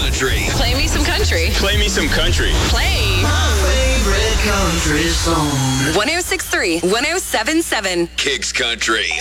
Country. Play me some country. Play me some country. Play. Favorite country song. 106.3, 107.7. Kicks Country.